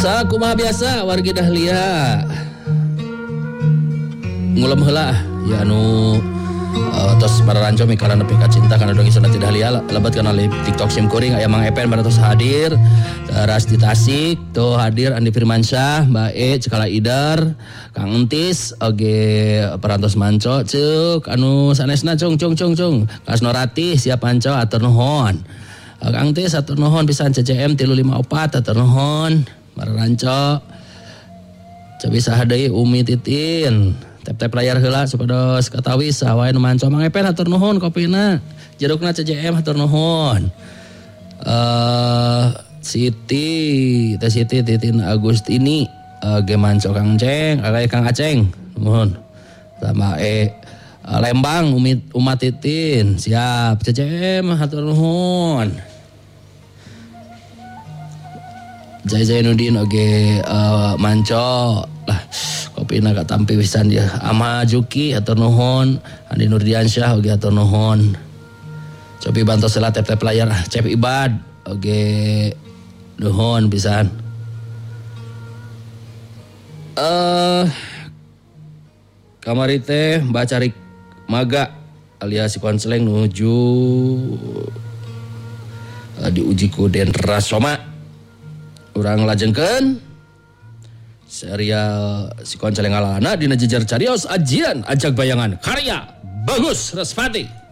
Sakumaha biasa wargi Dahlia ngulem heula ya anu tos para ranco mikaran nepi ka cinta kana dong isona tidak Dahlia lebat kana live TikTok sim kuring aya Mang Epen baratos hadir Rasti Tasik tuh hadir Andi Firmansyah Mbak E Cekala Idar Kang Entis oge perantos manco ceuk anu sanesna cung Kasnorati siap manco atur nuhun Kang Entis atur nuhun pisan CCM 354 atur nuhun para ranco cobi saha deui Umi Titin tep layar heula supados katawi saha wae nu manco Mang Epen atur nuhun kopina jerukna CCM atur nuhun Siti Titin Agustini ge manco Kang Ceng aya Kang Aceng nuhun sama Lembang Umat Titin siap CCM atur nuhun Zainuddin oge manco lah kopina katampi pisan dia Ama Juki atur nuhun Andi Nurdiansyah oge atur nuhun cobi bantu sela tep layar Cep Ibad oge nuhun pisan kamari teh Mbak Carik Maga alias si konseleng nuju diuji ku Denra Soma urang lajengkeun serial si konceleng alana dina jejer carios ajian ajak bayangan karya Bagus Respati.